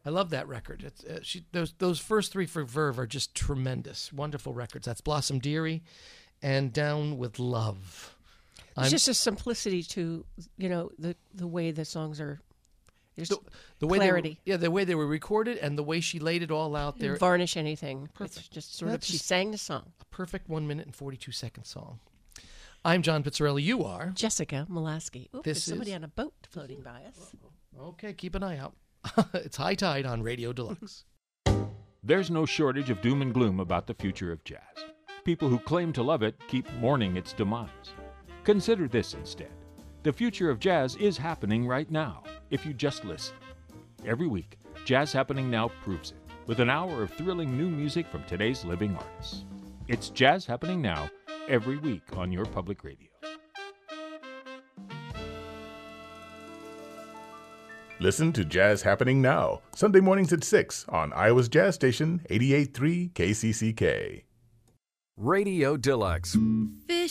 I love that record. It's those first three for Verve are just tremendous, wonderful records. That's Blossom Dearie and Down with Love. It's just a simplicity to, the way the songs are. Just the way clarity. The way they were recorded and the way she laid it all out there. Didn't varnish anything. Perfect. It's just sort of, she sang the song. A perfect 1 minute and 42-second song. I'm John Pizzarelli. You are? Jessica Molaski. There's somebody on a boat floating by us. Okay, keep an eye out. It's High Tide on Radio Deluxe. There's no shortage of doom and gloom about the future of jazz. People who claim to love it keep mourning its demise. Consider this instead. The future of jazz is happening right now, if you just listen. Every week, Jazz Happening Now proves it, with an hour of thrilling new music from today's living artists. It's Jazz Happening Now, every week on your public radio. Listen to Jazz Happening Now, Sunday mornings at 6 on Iowa's Jazz Station, 88.3 KCCK. Radio Deluxe.